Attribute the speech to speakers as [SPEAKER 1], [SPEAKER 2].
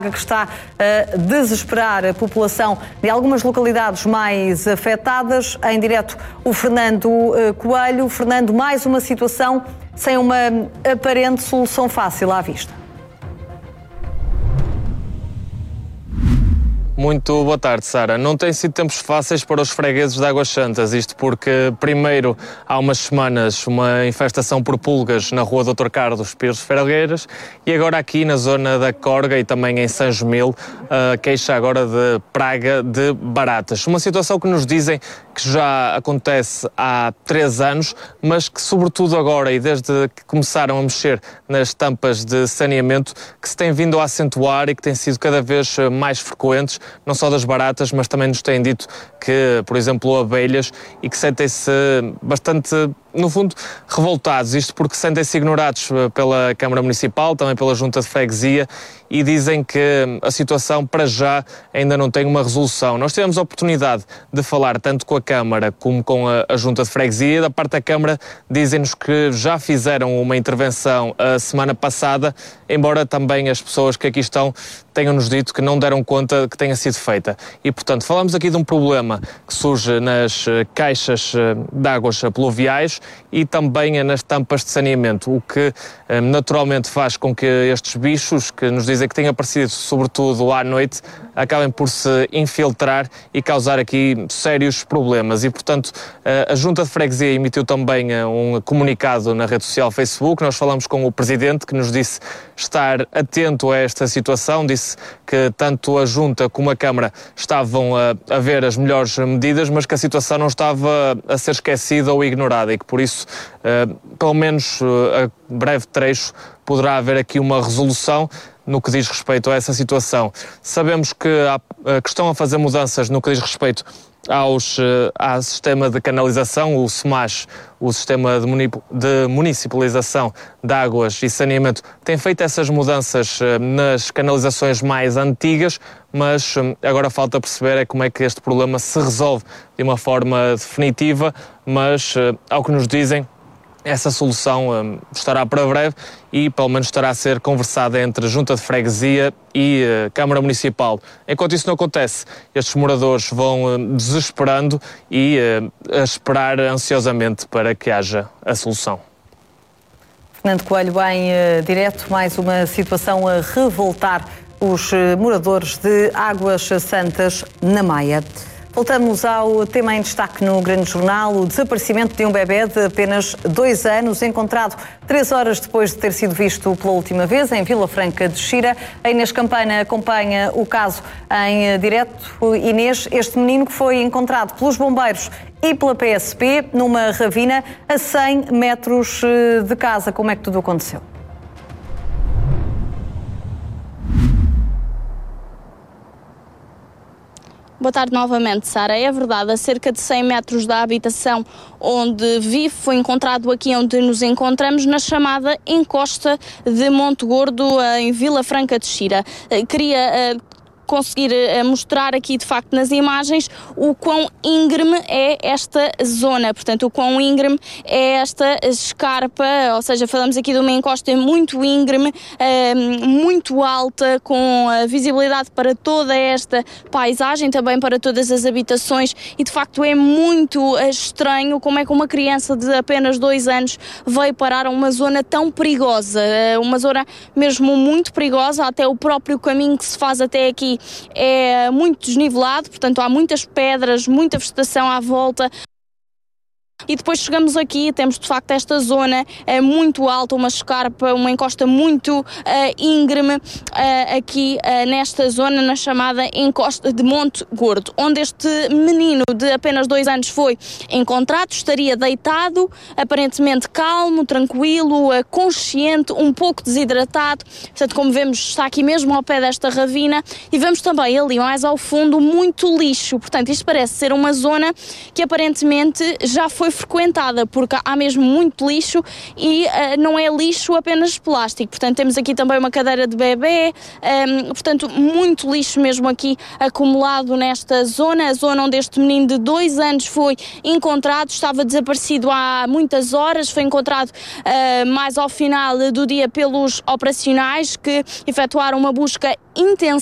[SPEAKER 1] que está a desesperar a população de algumas localidades mais afetadas. Em direto, o Fernando Coelho. Fernando, mais uma situação sem uma aparente solução fácil à vista.
[SPEAKER 2] Muito boa tarde, Sara. Não tem sido tempos fáceis para os fregueses de Águas Santas, isto porque, primeiro, há umas semanas, uma infestação por pulgas na rua Dr. Carlos Pires Ferreira e agora aqui na zona da Corga e também em São Gemil, queixa agora de praga de baratas. Uma situação que nos dizem que já acontece há 3 anos, mas que sobretudo agora e desde que começaram a mexer nas tampas de saneamento, que se tem vindo a acentuar e que têm sido cada vez mais frequentes, não só das baratas, mas também nos têm dito que, por exemplo, abelhas, e que sentem-se bastante, no fundo, revoltados. Isto porque sentem-se ignorados pela Câmara Municipal, também pela Junta de Freguesia, e dizem que a situação, para já, ainda não tem uma resolução. Nós tivemos a oportunidade de falar tanto com a Câmara como com a Junta de Freguesia. Da parte da Câmara, dizem-nos que já fizeram uma intervenção a semana passada, embora também as pessoas que aqui estão tenham-nos dito que não deram conta que tenha sido feita. E, portanto, falamos aqui de um problema que surge nas caixas de águas pluviais e também nas tampas de saneamento, o que naturalmente faz com que estes bichos, que nos dizem que têm aparecido sobretudo à noite, acabem por se infiltrar e causar aqui sérios problemas. E, portanto, a Junta de Freguesia emitiu também um comunicado na rede social Facebook. Nós falamos com o Presidente, que nos disse estar atento a esta situação, disse que tanto a Junta como a Câmara estavam a ver as melhores medidas, mas que a situação não estava a ser esquecida ou ignorada e que, por isso, pelo menos a breve trecho, poderá haver aqui uma resolução no que diz respeito a essa situação. Sabemos que estão a fazer mudanças no que diz respeito ao sistema de canalização, o SMAS, o Sistema de Municipalização de Águas e Saneamento, tem feito essas mudanças nas canalizações mais antigas, mas agora falta perceber como é que este problema se resolve de uma forma definitiva, mas, ao que nos dizem, essa solução estará para breve e pelo menos estará a ser conversada entre a Junta de Freguesia e a Câmara Municipal. Enquanto isso não acontece, estes moradores vão desesperando e a esperar ansiosamente para que haja a solução.
[SPEAKER 1] Fernando Coelho, em direto, mais uma situação a revoltar os moradores de Águas Santas, na Maia. Voltamos ao tema em destaque no Grande Jornal, o desaparecimento de um bebê de apenas 2 anos, encontrado 3 horas depois de ter sido visto pela última vez em Vila Franca de Xira. A Inês Campana acompanha o caso em direto. Inês, este menino que foi encontrado pelos bombeiros e pela PSP numa ravina a 100 metros de casa. Como é que tudo aconteceu?
[SPEAKER 3] Boa tarde novamente, Sara. É verdade, a cerca de 100 metros da habitação onde vive, foi encontrado aqui onde nos encontramos, na chamada encosta de Monte Gordo, em Vila Franca de Xira. Queria conseguir mostrar aqui, de facto, nas imagens, o quão íngreme é esta zona. Portanto, o quão íngreme é esta escarpa, ou seja, falamos aqui de uma encosta muito íngreme, muito alta, com a visibilidade para toda esta paisagem, também para todas as habitações, e de facto é muito estranho como é que uma criança de apenas 2 anos veio parar a uma zona tão perigosa, uma zona mesmo muito perigosa. Até o próprio caminho que se faz até aqui é muito desnivelado, portanto há muitas pedras, muita vegetação à volta. E depois chegamos aqui e temos de facto esta zona muito alta, uma escarpa, uma encosta muito íngreme aqui nesta zona, na chamada encosta de Monte Gordo, onde este menino de apenas 2 anos foi encontrado. Estaria deitado, aparentemente calmo, tranquilo, consciente, um pouco desidratado. Portanto, como vemos, está aqui mesmo ao pé desta ravina, e vemos também ali mais ao fundo muito lixo. Portanto, isto parece ser uma zona que aparentemente já foi foi frequentada, porque há mesmo muito lixo e não é lixo apenas plástico. Portanto, temos aqui também uma cadeira de bebê, portanto, muito lixo mesmo aqui acumulado nesta zona. A zona onde este menino de 2 anos foi encontrado, estava desaparecido há muitas horas, foi encontrado mais ao final do dia pelos operacionais que efetuaram uma busca intensa